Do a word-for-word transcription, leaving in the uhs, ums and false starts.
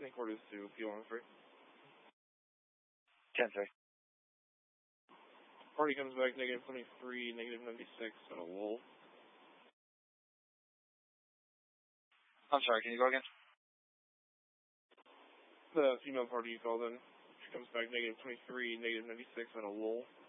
ten quarters to P one three. ten three. Party comes back negative twenty-three, negative ninety-six on a Lowell. I'm sorry, can you go again? The female party you called in, she comes back negative twenty-three, negative ninety-six on a Lowell.